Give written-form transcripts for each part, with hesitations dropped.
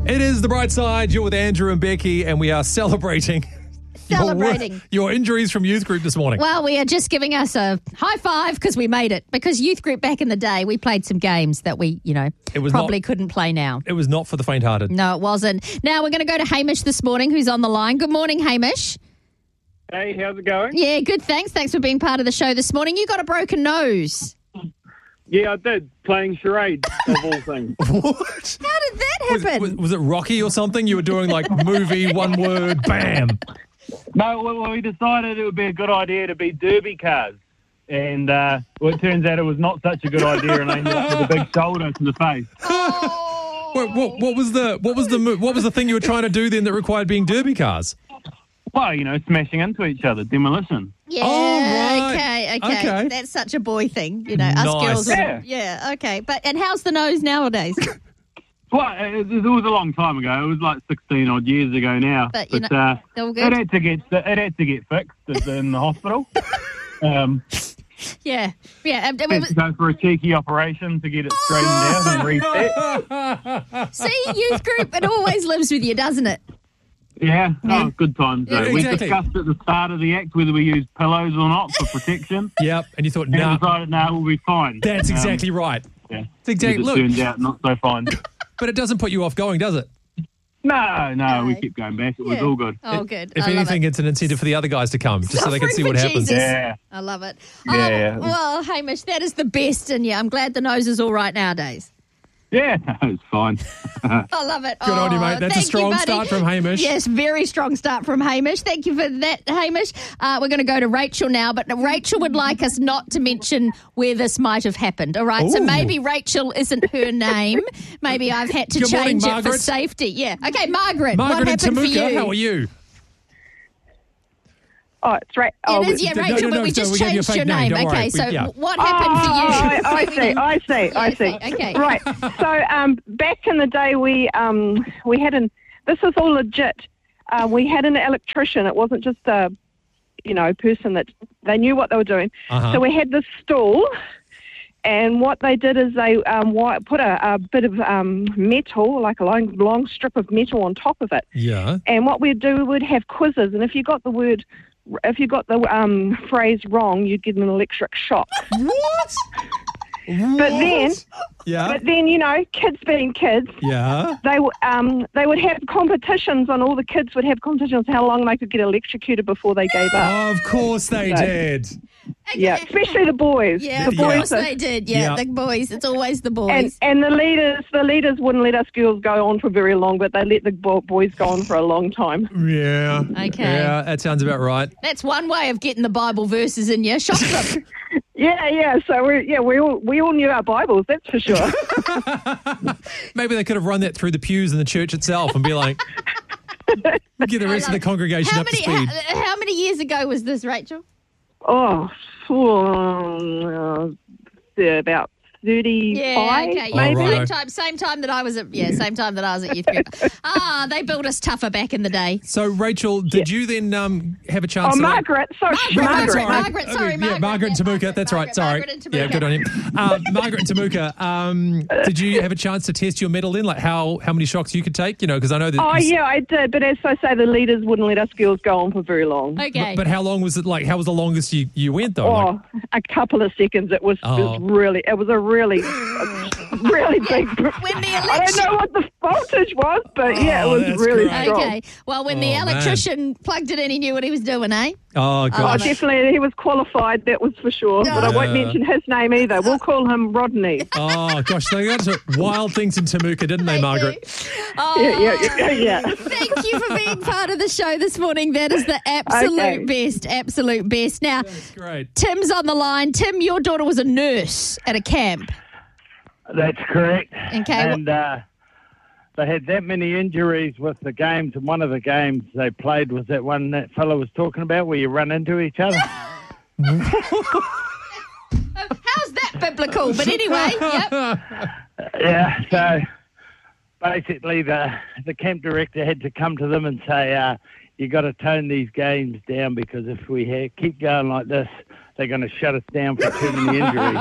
It is The Bright Side. You're with Andrew and Becky, and we are celebrating your injuries from youth group this morning. Well, we are just giving us a high five because we made it. Because youth group back in the day, we played some games that we, probably couldn't play now. It was not for the faint-hearted. No, it wasn't. Now we're going to go to Hamish this morning, who's on the line. Good morning, Hamish. Hey, how's it going? Yeah, good, thanks. Thanks for being part of the show this morning. You got a broken nose. Yeah, I did. Playing charades, of all things. What? How did that happen? Was it Rocky or something? You were doing like movie, one word, bam. No, well, we decided it would be a good idea to be derby cars. And it turns out it was not such a good idea, and I ended up with a big shoulder to the face. Oh. What was the thing you were trying to do then that required being derby cars? Well, smashing into each other, demolition. Yeah, oh, right. Okay. That's such a boy thing, us girls. Yeah, okay. And how's the nose nowadays? Well, it was a long time ago. It was like 16 odd years ago now. But it had to get fixed in the hospital. Yeah. Had to go for a cheeky operation to get it straightened out and reset. See, youth group, it always lives with you, doesn't it? Yeah, good times. Yeah, We exactly. discussed at the start of the act whether we used pillows or not for protection. Yep, and you thought, And nah, decided, we'll be fine. that's exactly right. Yeah. It's exactly, It look, turned out not so fine. but it doesn't put you off going, does it? No, we kept going back. It was all good. Oh, good. If I love anything, it. it's an incentive for the other guys to come, just so they can Suffering see what for happens. Jesus. Yeah. I love it. Yeah. Well, Hamish, that is the best in you. I'm glad the nose is all right nowadays. Yeah, it's fine. I love it. Good on you, mate. That's a strong start from Hamish. Yes, very strong start from Hamish. Thank you for that, Hamish. We're going to go to Rachel now, but Rachel would like us not to mention where this might have happened, all right? So Ooh. maybe Rachel isn't her name. Maybe I've had to Good morning, change it for Margaret. safety. Yeah. Okay, Margaret, what Margaret and happened for Tamuka, you? how are you? Oh, it's right. It is, yeah, No, Rachel, no, but we so just we gave you a changed fake your name, name. don't worry. Okay, so Yeah. what happened for you? I see. Okay. Right. So back in the day, we had this is all legit. We had an electrician. It wasn't just a, person that they knew what they were doing. Uh-huh. So we had this stool, and what they did is they put a bit of metal, like a long strip of metal on top of it. Yeah. And what we'd do, we'd have quizzes, and if you got the phrase wrong, you'd get an electric shock. What? But then, Yeah. kids being kids, Yeah. they would have competitions, and all the kids would have competitions how long they could get electrocuted before they gave up. Of course they So- did. Yeah, especially the boys. Yeah, the of boys course they did. Yeah, Yeah. the boys. It's always the boys. and the leaders wouldn't let us girls go on for very long, but they let the boys go on for a long time. Yeah. Okay. Yeah, that sounds about right. That's one way of getting the Bible verses in you. Shock them. Yeah. So we all knew our Bibles, that's for sure. Maybe they could have run that through the pews in the church itself and be like, get the rest of the congregation up to speed. How many years ago was this, Rachel? About 35, Yeah, okay. maybe. Oh, right. Same time that I was at youth group. They built us tougher back in the day. So, Rachel, did you then have a chance Oh, to... Margaret. Sorry, Margaret. Yeah, Margaret and Tamuka. That's right. Sorry. Margaret and Tamuka. Yeah, good on you. Margaret and Tamuka, did you have a chance to test your mettle in? Like how many shocks you could take? Because I know that... Oh, yeah, I did. But as I say, the leaders wouldn't let us girls go on for very long. Okay. But how long was it? Like, how was the longest you went, though? Like, A couple of seconds. It was a really big... When the I don't know what the voltage was, but it was that's really great. strong. Okay. Well, when the Oh, man. electrician plugged it in, he knew what he was doing, eh? oh, Oh, gosh. definitely, he was qualified, that was for sure. But I won't Yeah. mention his name either. We'll call him Rodney. Oh, gosh. They got some wild things in Tamuka, didn't they, Margaret? Oh, Yeah. Thank you for being part of the show this morning. That is the absolute best. Now, That's great. Tim's on the line. Tim, your daughter was a nurse at a camp. That's correct. Okay. And they had that many injuries with the games, and one of the games they played was that one that fellow was talking about where you run into each other. How's that biblical? But anyway, yep. Yeah, so basically the camp director had to come to them and say, you got to tone these games down because if we keep going like this, they're going to shut us down for too many injuries.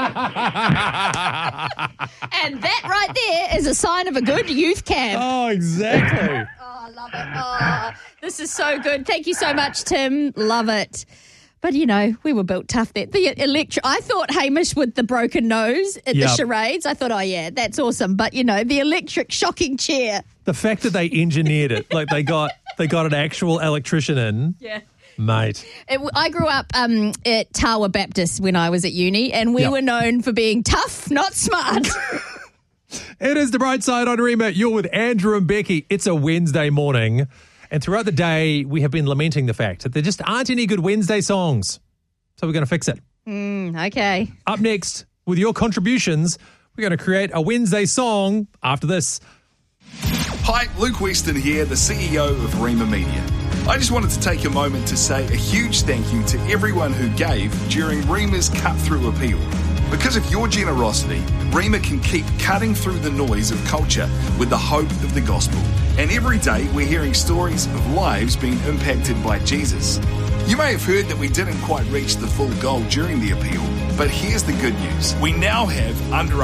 And that right there is a sign of a good youth camp. Oh, exactly. Oh, I love it. Oh, this is so good. Thank you so much, Tim. Love it. But, you know, we were built tough there. I thought Hamish with the broken nose at the charades, I thought, oh, yeah, that's awesome. But, you know, the electric shocking chair. The fact that they engineered it, like they got an actual electrician in. Yeah. Mate. I grew up at Tawa Baptist when I was at uni, and we were known for being tough, not smart. It is The Bright Side on Rima. You're with Andrew and Becky. It's a Wednesday morning, and throughout the day, we have been lamenting the fact that there just aren't any good Wednesday songs. So we're going to fix it. Okay. Up next, with your contributions, we're going to create a Wednesday song after this. Hi, Luke Weston here, the CEO of Rima Media. I just wanted to take a moment to say a huge thank you to everyone who gave during Rima's cut-through appeal. Because of your generosity, Rima can keep cutting through the noise of culture with the hope of the gospel. And every day we're hearing stories of lives being impacted by Jesus. You may have heard that we didn't quite reach the full goal during the appeal, but here's the good news. We now have under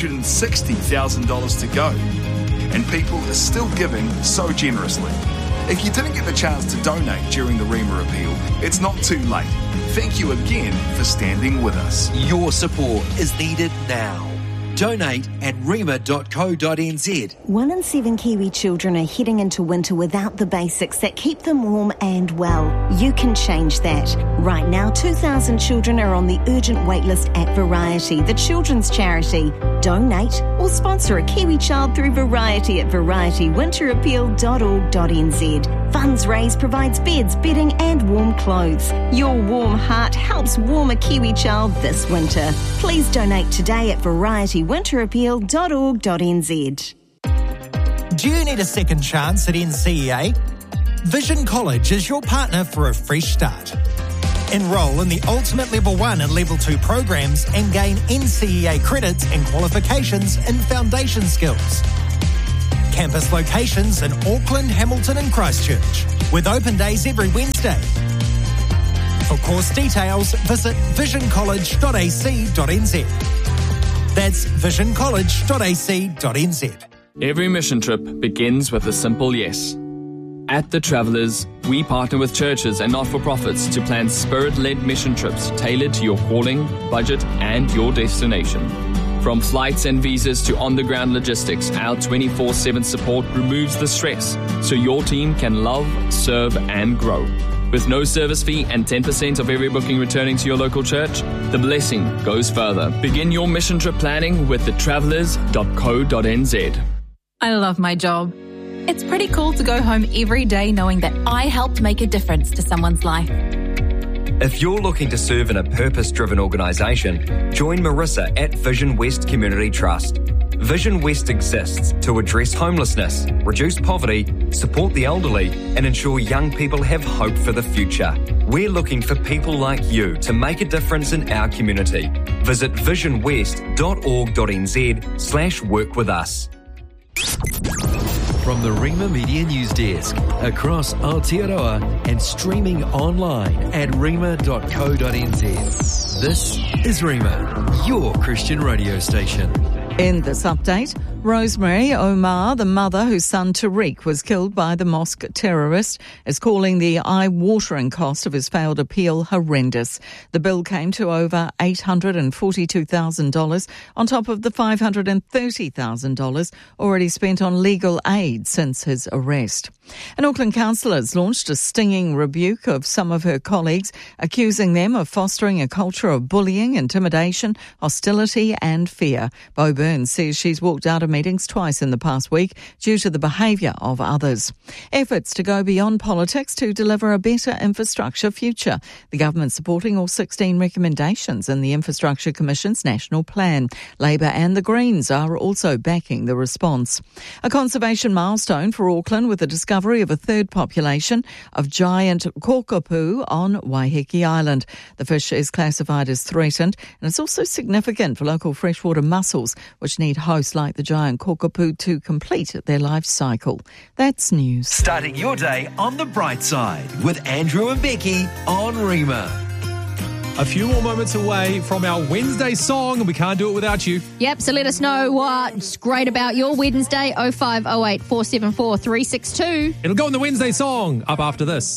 $160,000 to go, and people are still giving so generously. If you didn't get the chance to donate during the Rima appeal, it's not too late. Thank you again for standing with us. Your support is needed now. Donate at rima.co.nz. 1 in 7 Kiwi children are heading into winter without the basics that keep them warm and well. You can change that. Right now, 2,000 children are on the urgent waitlist at Variety, the children's charity. Donate or sponsor a Kiwi child through Variety at varietywinterappeal.org.nz. Funds raised provides beds, bedding and warm clothes. Your warm heart helps warm a Kiwi child this winter. Please donate today at varietywinterappeal.org.nz. Do you need a second chance at NCEA? Vision College is your partner for a fresh start. Enroll in the Ultimate Level 1 and Level 2 programs and gain NCEA credits and qualifications in foundation skills. Campus locations in Auckland, Hamilton and Christchurch, with open days every Wednesday. For course details, visit visioncollege.ac.nz. That's visioncollege.ac.nz. Every mission trip begins with a simple yes. At The Travellers, we partner with churches and not-for-profits to plan spirit-led mission trips tailored to your calling, budget, and your destination. From flights and visas to on-the-ground logistics, our 24/7 support removes the stress so your team can love, serve, and grow. With no service fee and 10% of every booking returning to your local church, the blessing goes further. Begin your mission trip planning with thetravellers.co.nz. I love my job. It's pretty cool to go home every day knowing that I helped make a difference to someone's life. If you're looking to serve in a purpose-driven organisation, join Marissa at Vision West Community Trust. Vision West exists to address homelessness, reduce poverty, support the elderly, and ensure young people have hope for the future. We're looking for people like you to make a difference in our community. Visit visionwest.org.nz/work with us. From the Rima Media News Desk, across Aotearoa and streaming online at rima.co.nz. This is Rima, your Christian radio station. In this update, Rosemary Omar, the mother whose son Tariq was killed by the mosque terrorist, is calling the eye-watering cost of his failed appeal horrendous. The bill came to over $842,000 on top of the $530,000 already spent on legal aid since his arrest. And Auckland councillors launched a stinging rebuke of some of her colleagues, accusing them of fostering a culture of bullying, intimidation, hostility and fear. Bo Burns says she's walked out of meetings twice in the past week due to the behaviour of others. Efforts to go beyond politics to deliver a better infrastructure future. The government supporting all 16 recommendations in the Infrastructure Commission's National Plan. Labour and the Greens are also backing the response. A conservation milestone for Auckland with the discovery of a third population of giant kōkapu on Waiheke Island. The fish is classified as threatened, and it's also significant for local freshwater mussels, which need hosts like the giant kōkapu to complete their life cycle. That's news. Starting your day on the bright side with Andrew and Becky on Rima. A few more moments away from our Wednesday song, and we can't do it without you. Yep, so let us know what's great about your Wednesday. 0508 474 362. It'll go in the Wednesday song up after this.